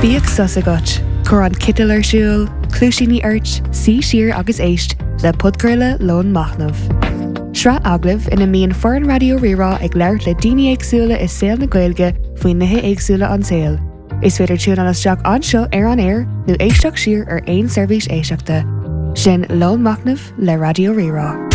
Bíag sus agat, chur an citil ar siúl, clúisíní airt, sí siar agus éist le podcurla lón machnamh. Sra aglah ina míon foreign radio rirá ag leirt le daoine éagsúla is saoil na Gaeilge faoin nithe éagsúla an saoil. Is féidir tún an isteach anseo ar an air nó éisteach siar ar aon seirbhís éisteachta. Sin lón machnamh le radio rirá.